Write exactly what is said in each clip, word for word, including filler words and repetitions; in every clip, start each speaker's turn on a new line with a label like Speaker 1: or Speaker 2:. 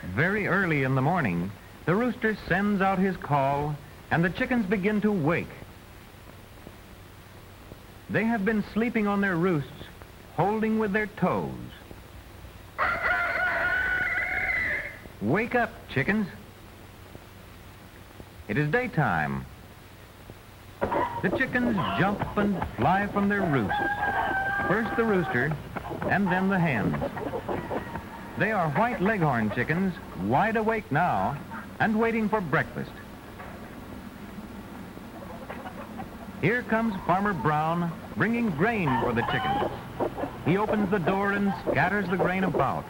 Speaker 1: Very early in the morning, the rooster sends out his call, and the chickens begin to wake. They have been sleeping on their roosts, holding with their toes. Wake up, chickens. It is daytime. The chickens jump and fly from their roosts. First the rooster, and then the hens. They are white leghorn chickens, wide awake now, and waiting for breakfast. Here comes Farmer Brown, bringing grain for the chickens. He opens the door and scatters the grain about.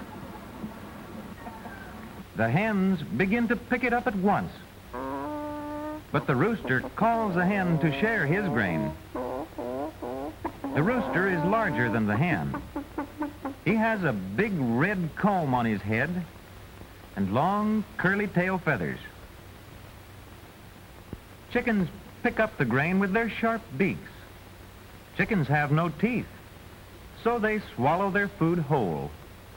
Speaker 1: The hens begin to pick it up at once. But the rooster calls the hen to share his grain. The rooster is larger than the hen. He has a big red comb on his head and long curly tail feathers. Chickens pick up the grain with their sharp beaks. Chickens have no teeth, so they swallow their food whole.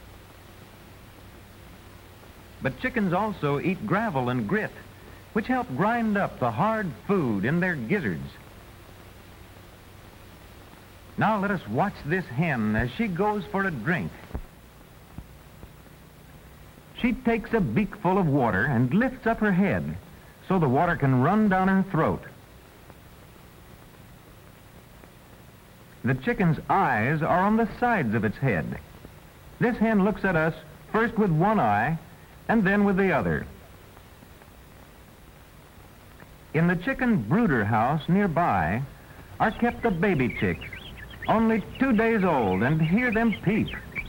Speaker 1: But chickens also eat gravel and grit, which help grind up the hard food in their gizzards. Now let us watch this hen as she goes for a drink. She takes a beakful of water and lifts up her head so the water can run down her throat. The chicken's eyes are on the sides of its head. This hen looks at us first with one eye and then with the other. In the chicken brooder house nearby are kept the baby chicks, only two days old, and hear them peep.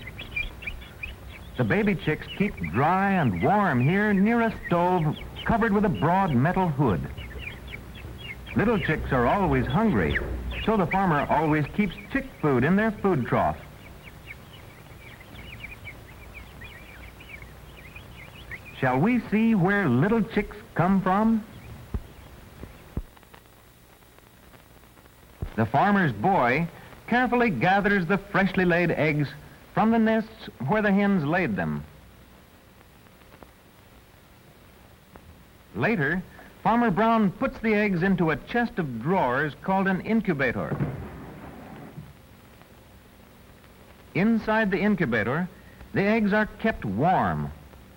Speaker 1: The baby chicks keep dry and warm here near a stove covered with a broad metal hood. Little chicks are always hungry, so the farmer always keeps chick food in their food trough. Shall we see where little chicks come from? The farmer's boy carefully gathers the freshly laid eggs from the nests where the hens laid them. Later, Farmer Brown puts the eggs into a chest of drawers called an incubator. Inside the incubator, the eggs are kept warm.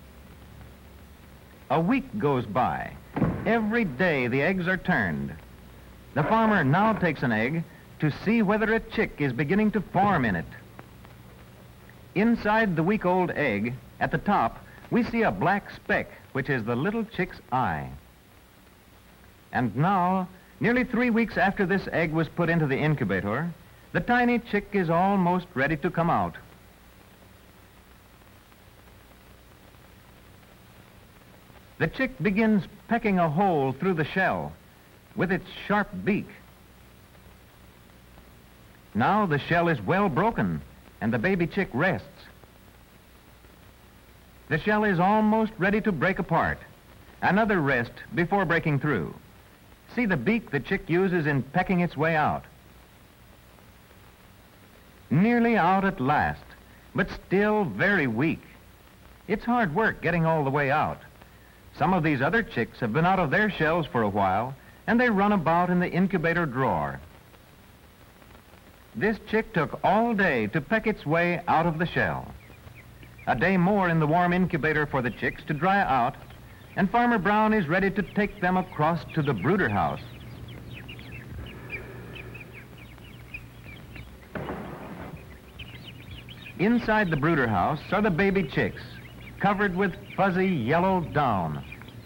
Speaker 1: A week goes by. Every day the eggs are turned. The farmer now takes an egg to see whether a chick is beginning to form in it. Inside the week-old egg, at the top, we see a black speck, which is the little chick's eye. And now, nearly three weeks after this egg was put into the incubator, the tiny chick is almost ready to come out. The chick begins pecking a hole through the shell with its sharp beak. Now the shell is well broken, and the baby chick rests. The shell is almost ready to break apart. Another rest before breaking through. See the beak the chick uses in pecking its way out. Nearly out at last, but still very weak. It's hard work getting all the way out. Some of these other chicks have been out of their shells for a while, and they run about in the incubator drawer. This chick took all day to peck its way out of the shell. A day more in the warm incubator for the chicks to dry out, and Farmer Brown is ready to take them across to the brooder house. Inside the brooder house are the baby chicks, covered with fuzzy yellow down.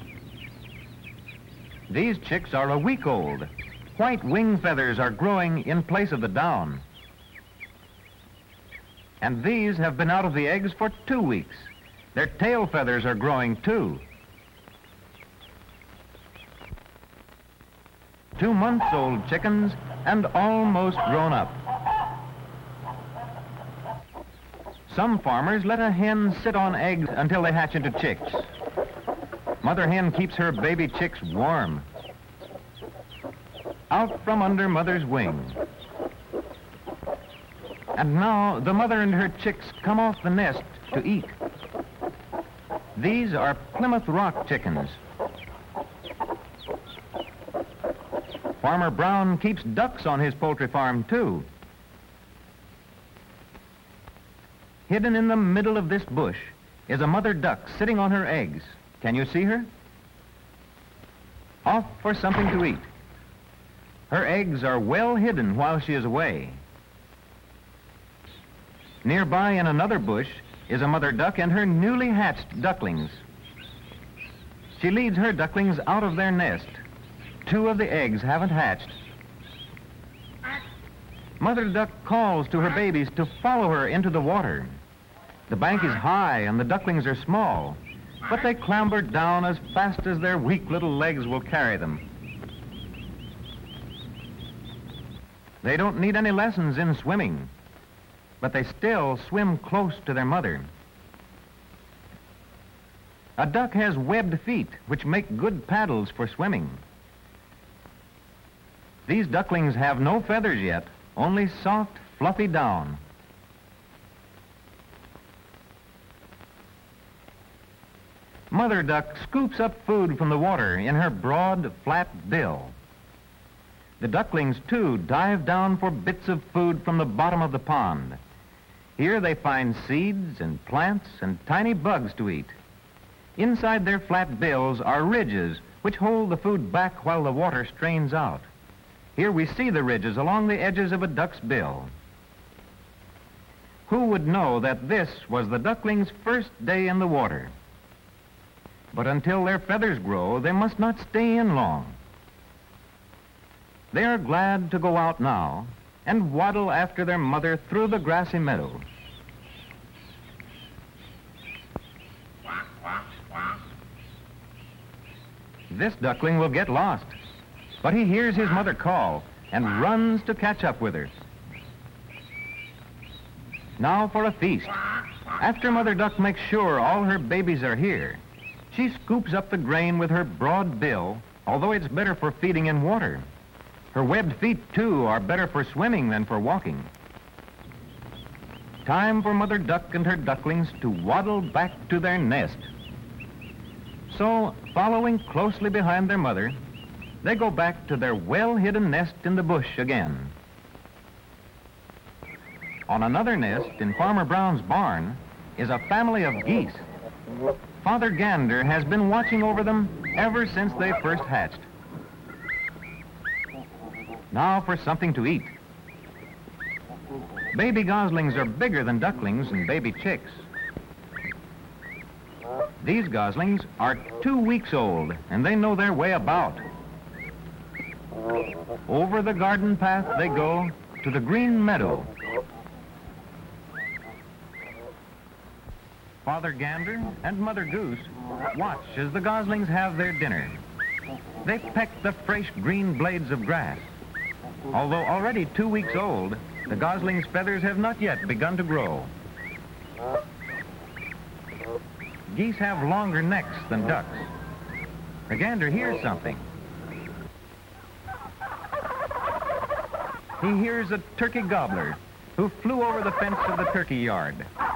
Speaker 1: These chicks are a week old. White wing feathers are growing in place of the down. And these have been out of the eggs for two weeks. Their tail feathers are growing too. Two months old chickens and almost grown up. Some farmers let a hen sit on eggs until they hatch into chicks. Mother hen keeps her baby chicks warm. Out from under mother's wing. And now the mother and her chicks come off the nest to eat. These are Plymouth Rock chickens. Farmer Brown keeps ducks on his poultry farm, too. Hidden in the middle of this bush is a mother duck sitting on her eggs. Can you see her? Off for something to eat. Her eggs are well hidden while she is away. Nearby in another bush is a mother duck and her newly hatched ducklings. She leads her ducklings out of their nest. Two of the eggs haven't hatched. Mother duck calls to her babies to follow her into the water. The bank is high and the ducklings are small, but they clamber down as fast as their weak little legs will carry them. They don't need any lessons in swimming, but they still swim close to their mother. A duck has webbed feet, which make good paddles for swimming. These ducklings have no feathers yet, only soft, fluffy down. Mother duck scoops up food from the water in her broad, flat bill. The ducklings, too, dive down for bits of food from the bottom of the pond. Here they find seeds and plants and tiny bugs to eat. Inside their flat bills are ridges which hold the food back while the water strains out. Here we see the ridges along the edges of a duck's bill. Who would know that this was the ducklings' first day in the water? But until their feathers grow, they must not stay in long. They are glad to go out now and waddle after their mother through the grassy meadow. This duckling will get lost, but he hears his mother call and runs to catch up with her. Now for a feast. After Mother Duck makes sure all her babies are here, she scoops up the grain with her broad bill, although it's better for feeding in water. Her webbed feet, too, are better for swimming than for walking. Time for Mother Duck and her ducklings to waddle back to their nest. So, following closely behind their mother, they go back to their well-hidden nest in the bush again. On another nest in Farmer Brown's barn is a family of geese. Father Gander has been watching over them ever since they first hatched. Now for something to eat. Baby goslings are bigger than ducklings and baby chicks. These goslings are two weeks old, and they know their way about. Over the garden path they go to the green meadow. Father Gander and Mother Goose watch as the goslings have their dinner. They peck the fresh green blades of grass. Although already two weeks old, the goslings' feathers have not yet begun to grow. Geese have longer necks than ducks. The gander hears something. He hears a turkey gobbler who flew over the fence of the turkey yard.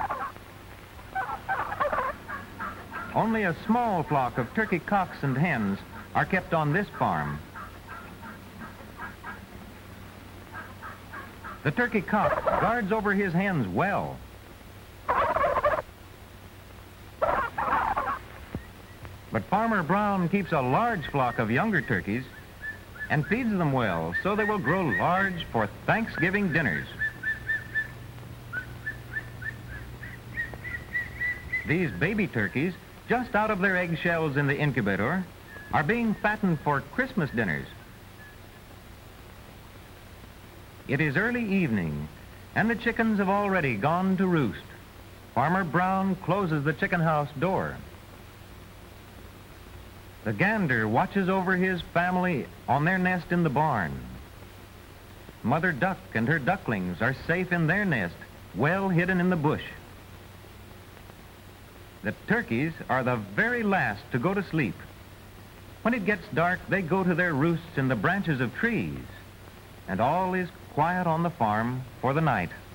Speaker 1: Only a small flock of turkey cocks and hens are kept on this farm. The turkey cock guards over his hens well. But Farmer Brown keeps a large flock of younger turkeys and feeds them well so they will grow large for Thanksgiving dinners. These baby turkeys, just out of their eggshells in the incubator, are being fattened for Christmas dinners. It is early evening, and the chickens have already gone to roost. Farmer Brown closes the chicken house door. The gander watches over his family on their nest in the barn. Mother Duck and her ducklings are safe in their nest, well hidden in the bush. The turkeys are the very last to go to sleep. When it gets dark, they go to their roosts in the branches of trees, and all is quiet on the farm for the night.